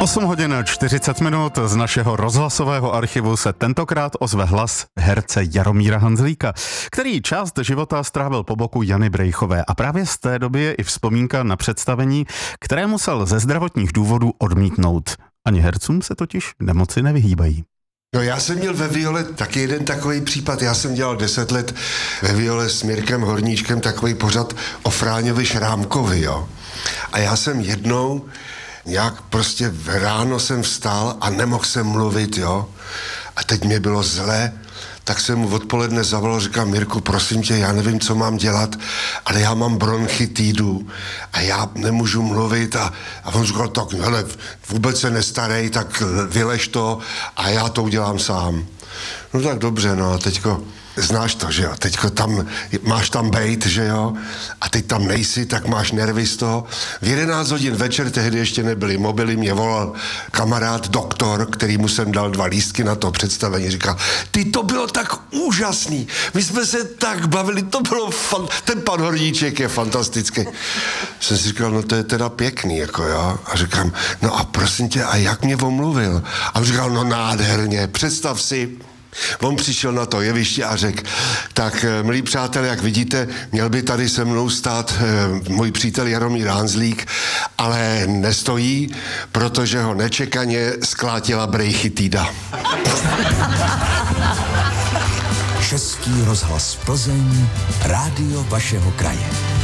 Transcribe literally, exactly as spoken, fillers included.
osm hodin čtyřicet minut z našeho rozhlasového archivu se tentokrát ozve hlas herce Jaromíra Hanzlíka, který část života strávil po boku Jany Brejchové a právě z té doby je i vzpomínka na představení, které musel ze zdravotních důvodů odmítnout. Ani hercům se totiž nemoci nevyhýbají. No já jsem měl ve Viole taky jeden takový případ. Já jsem dělal deset let ve Viole s Mirkem Horníčkem takový pořad o Fráňovi Šrámkovi, jo. A já jsem jednou nějak prostě ráno jsem vstal a nemohl jsem mluvit, jo. A teď mě bylo zlé, tak jsem mu odpoledne zavolal, říkám, Mirku, prosím tě, já nevím, co mám dělat, ale já mám bronchitidu a já nemůžu mluvit a, a on říkal, tak hele, vůbec se nestarej, tak vylež to a já to udělám sám. No tak dobře, no a teďko, znáš to, že jo, teďko tam, máš tam bejt, že jo, a teď tam nejsi, tak máš nervy z toho. V jedenáct hodin večer, tehdy ještě nebyly mobily, mě volal kamarád, doktor, který mu jsem dal dva lístky na to představení, říkal, ty, to bylo tak úžasný, my jsme se tak bavili, to bylo fan... ten pan Horníček je fantastický. Jsem si říkal, no to je teda pěkný, jako jo, a říkám, no a prosím tě, a jak mě omluvil? A on říkal, no nádherně, představ si. On přišel na to jeviště a řekl, tak milí přátelé, jak vidíte, měl by tady se mnou stát e, můj přítel Jaromír Hanzlík, ale nestojí, protože ho nečekaně sklátila bronchitida. Český rozhlas Plzeň, rádio vašeho kraje.